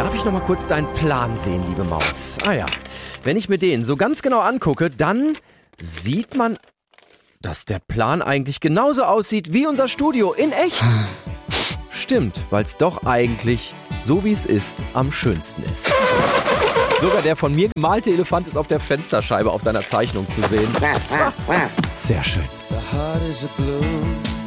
Darf ich noch mal kurz deinen Plan sehen, liebe Maus? Ah ja, wenn ich mir den so ganz genau angucke, dann sieht man, dass der Plan eigentlich genauso aussieht wie unser Studio in echt. Stimmt, weil es doch eigentlich, so wie es ist, am schönsten ist. Sogar der von mir gemalte Elefant ist auf der Fensterscheibe auf deiner Zeichnung zu sehen. Sehr schön. The heart is a blue.